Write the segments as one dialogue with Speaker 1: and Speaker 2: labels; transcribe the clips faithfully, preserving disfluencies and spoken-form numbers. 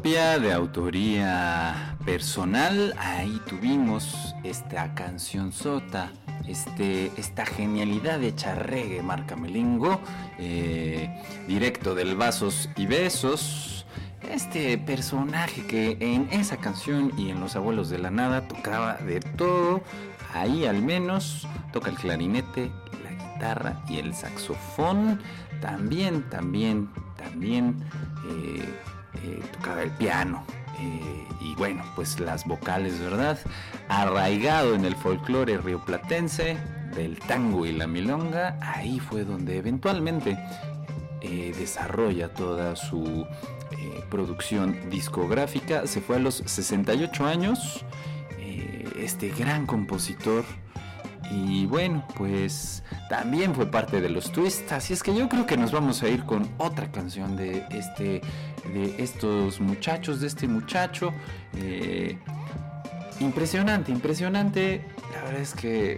Speaker 1: propia, de autoría personal. Ahí tuvimos esta canción sota, este, esta genialidad hecha reggae marca Melingo, eh, directo del Vasos y Besos. Este personaje que en esa canción y en Los Abuelos de la Nada tocaba de todo. Ahí al menos toca el clarinete, la guitarra y el saxofón. También, también, también eh, eh, tocaba el piano. Eh, y bueno, pues las vocales, ¿verdad? Arraigado en el folclore rioplatense del tango y la milonga. Ahí fue donde eventualmente eh, desarrolla toda su eh, producción discográfica. Se fue a los sesenta y ocho años. Eh, este gran compositor. Y bueno, pues también fue parte de los Twists. Así es que yo creo que nos vamos a ir con otra canción de este, de estos muchachos, de este muchacho. Eh, impresionante, impresionante. La verdad es que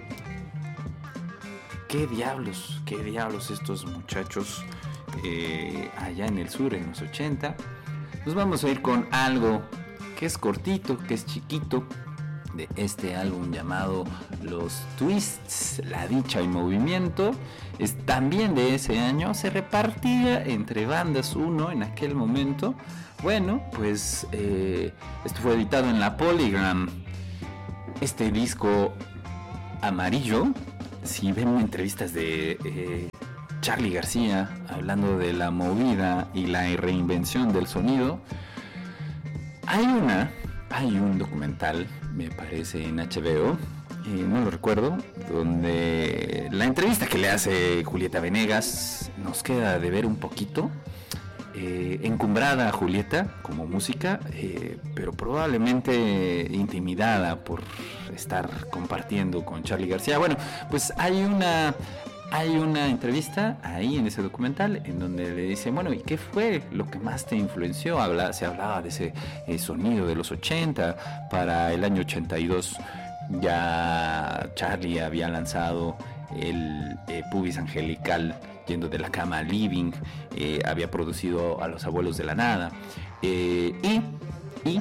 Speaker 1: qué diablos, qué diablos estos muchachos eh, allá en el sur, en los ochenta. Nos vamos a ir con algo que es cortito, que es chiquito, de este álbum llamado Los Twists, La Dicha y Movimiento. Es también de ese año, se repartía entre bandas uno en aquel momento. Bueno, pues eh, esto fue editado en la Polygram. Este disco amarillo, si ven entrevistas de eh, Charly García hablando de la movida y la reinvención del sonido, hay una Hay un documental, me parece, en H B O, eh, no lo recuerdo, donde la entrevista que le hace Julieta Venegas nos queda de ver un poquito. Eh, encumbrada a Julieta como música, eh, pero probablemente intimidada por estar compartiendo con Charly García. Bueno, pues hay una... Hay una entrevista ahí en ese documental en donde le dice, bueno, ¿y qué fue lo que más te influenció? Habla, se hablaba de ese eh, sonido de los ochenta. Para el año ochenta y dos ya Charly había lanzado el eh, Pubis Angelical, Yendo de la Cama al Living, eh, había producido a Los Abuelos de la Nada. Eh, y, y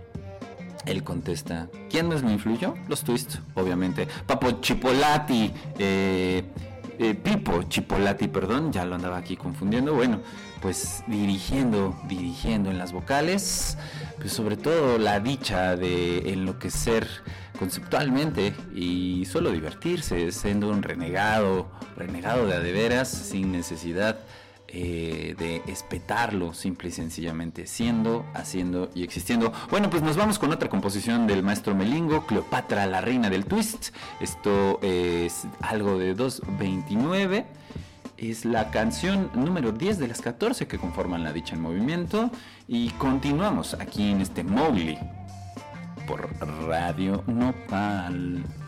Speaker 1: él contesta, ¿quién más me influyó? Los Twists, obviamente. Papo Chipolati, eh... Eh, Pipo Chipolati, perdón, ya lo andaba aquí confundiendo. Bueno, pues dirigiendo, dirigiendo en las vocales, pues sobre todo la dicha de enloquecer conceptualmente y solo divertirse, siendo un renegado, renegado de a de veras, sin necesidad eh, de espetarlo, simple y sencillamente siendo, haciendo y existiendo. Bueno, pues nos vamos con otra composición del maestro Melingo, Cleopatra, la reina del twist. Esto es algo de dos veintinueve. Es la canción número diez de las catorce que conforman La Dicha en Movimiento. Y continuamos aquí en este Mowgli por Radio Nopal.